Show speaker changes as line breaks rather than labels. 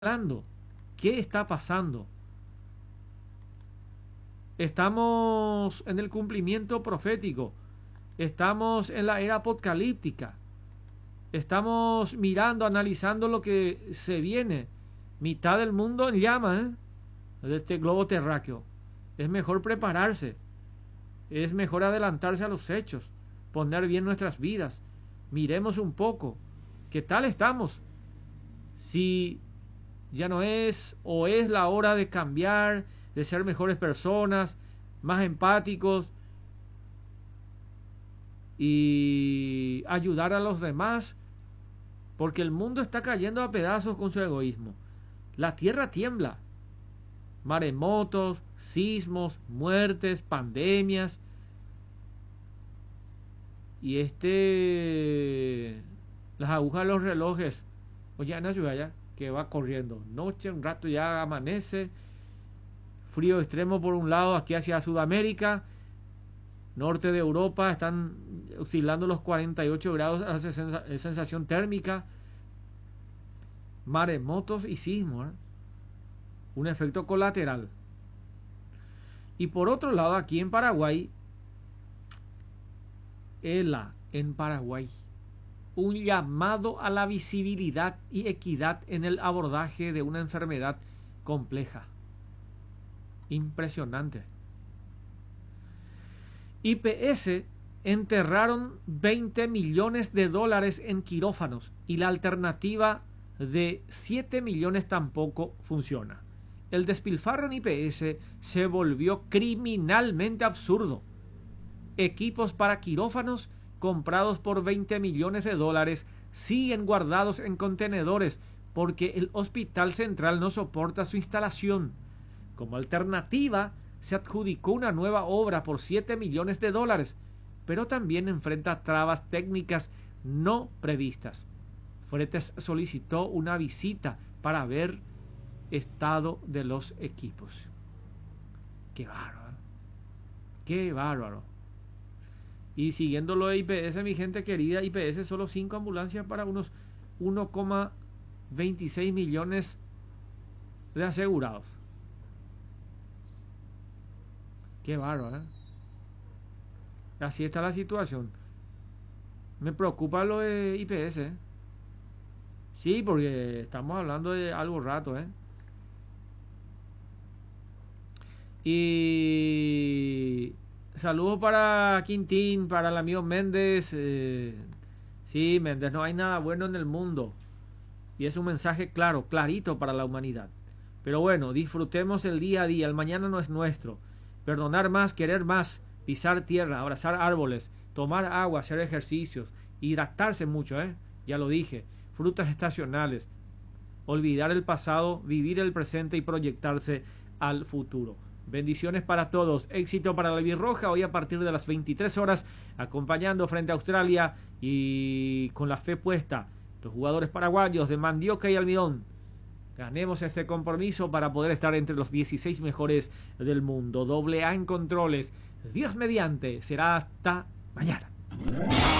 hablando? ¿Qué está pasando? Estamos en el cumplimiento profético. Estamos en la era apocalíptica. Estamos mirando, analizando lo que se viene. Mitad del mundo en llama, de este globo terráqueo. Es mejor prepararse. Es mejor adelantarse a los hechos. Poner bien nuestras vidas. Miremos un poco. ¿Qué tal estamos? Si ya no es o es la hora de cambiar, de ser mejores personas, más empáticos y ayudar a los demás, porque el mundo está cayendo a pedazos con su egoísmo. La tierra tiembla, maremotos, sismos, muertes, pandemias, y las agujas de los relojes, oye, Ana ya que va corriendo, noche, un rato ya amanece, frío extremo por un lado aquí hacia Sudamérica, norte de Europa están oscilando los 48 grados a sensación térmica, maremotos y sismos, un efecto colateral. Y por otro lado, aquí en Paraguay, ELA en Paraguay, un llamado a la visibilidad y equidad en el abordaje de una enfermedad compleja. Impresionante. IPS enterraron 20 millones de dólares en quirófanos y la alternativa de 7 millones tampoco funciona. El despilfarro en IPS se volvió criminalmente absurdo. Equipos para quirófanos comprados por 20 millones de dólares siguen guardados en contenedores porque el Hospital Central no soporta su instalación. Como alternativa, se adjudicó una nueva obra por 7 millones de dólares, pero también enfrenta trabas técnicas no previstas. Fretes solicitó una visita para ver estado de los equipos. ¡Qué bárbaro! ¡Qué bárbaro! Y siguiendo lo de IPS, mi gente querida, IPS solo 5 ambulancias para unos 1,26 millones de asegurados. Qué bárbaro, ¿eh? Así está la situación. Me preocupa lo de IPS, ¿eh? Sí, porque estamos hablando de algo rato, ¿eh? Y saludos para Quintín, para el amigo Méndez. Sí, Méndez, no hay nada bueno en el mundo. Y es un mensaje claro, clarito para la humanidad. Pero bueno, disfrutemos el día a día. El mañana no es nuestro. Perdonar más, querer más, pisar tierra, abrazar árboles, tomar agua, hacer ejercicios, hidratarse mucho, ya lo dije, frutas estacionales, olvidar el pasado, vivir el presente y proyectarse al futuro. Bendiciones para todos, éxito para la Albirroja, hoy a partir de las 23 horas, acompañando frente a Australia y con la fe puesta, los jugadores paraguayos de Mandioca y Almidón. Ganemos este compromiso para poder estar entre los 16 mejores del mundo. AA en controles. Dios mediante. Será hasta mañana.